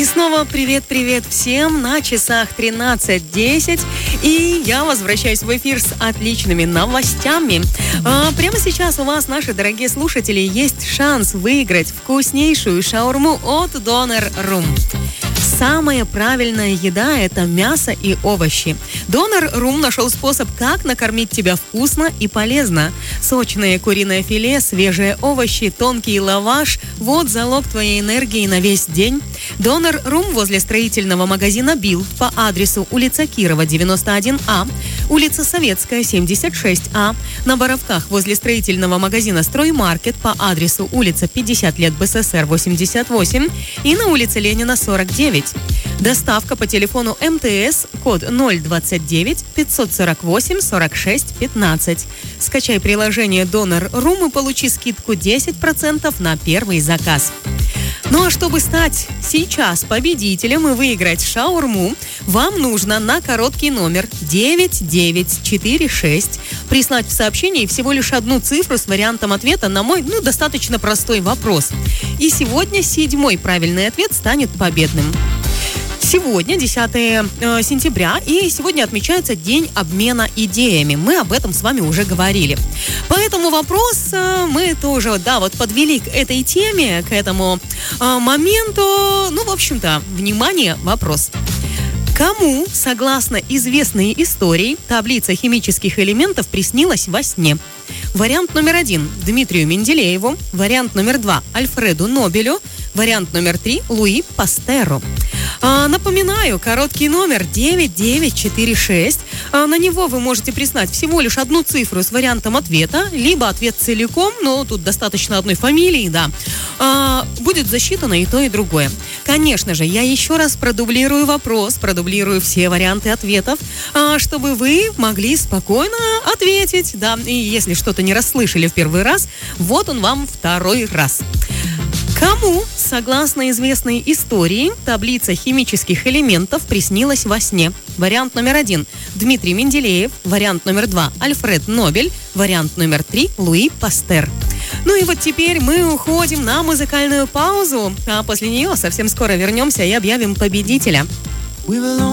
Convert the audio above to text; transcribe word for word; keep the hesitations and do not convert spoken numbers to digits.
И снова привет-привет всем, на часах тринадцать десять, и я возвращаюсь в эфир с отличными новостями. А, прямо сейчас у вас, наши дорогие слушатели, есть шанс выиграть вкуснейшую шаурму от Донер Рум. Самая правильная еда – это мясо и овощи. Донер Рум нашел способ, как накормить тебя вкусно и полезно. Сочное куриное филе, свежие овощи, тонкий лаваш – вот залог твоей энергии на весь день. Донер Рум возле строительного магазина Билд по адресу улица Кирова, девяносто один А, улица Советская, семьдесят шесть А, на Боровках возле строительного магазина Строймаркет по адресу улица пятьдесят лет БССР, восемьдесят восемь и на улице Ленина, сорок девять. Доставка по телефону МТС, код ноль двадцать девять пятьсот сорок восемь сорок шесть пятнадцать. Скачай приложение Донер Рум и получи скидку десять процентов на первый заказ. Ну а чтобы стать сейчас победителем и выиграть шаурму, вам нужно на короткий номер девять девять четыре шесть прислать в сообщении всего лишь одну цифру с вариантом ответа на мой, ну, достаточно простой вопрос. И сегодня седьмой правильный ответ станет победным. Сегодня десятое сентября, и сегодня отмечается День обмена идеями. Мы об этом с вами уже говорили. Поэтому вопрос мы тоже, да, вот подвели к этой теме, к этому моменту. Ну, в общем-то, внимание, вопрос. Кому, согласно известной истории, таблица химических элементов приснилась во сне? Вариант номер один – Дмитрию Менделееву. Вариант номер два – Альфреду Нобелю. Вариант номер три – Луи Пастеру. А, напоминаю, короткий номер девять девять четыре шесть. А, на него вы можете прислать всего лишь одну цифру с вариантом ответа, либо ответ целиком, но тут достаточно одной фамилии, да. А, будет засчитано и то, и другое. Конечно же, я еще раз продублирую вопрос, продублирую все варианты ответов, а, чтобы вы могли спокойно ответить, да. И если что-то не расслышали в первый раз, вот он вам второй раз. Кому, согласно известной истории, таблица химических элементов приснилась во сне? Вариант номер один – Дмитрий Менделеев. Вариант номер два – Альфред Нобель. Вариант номер три – Луи Пастер. Ну и вот теперь мы уходим на музыкальную паузу, а после нее совсем скоро вернемся и объявим победителя.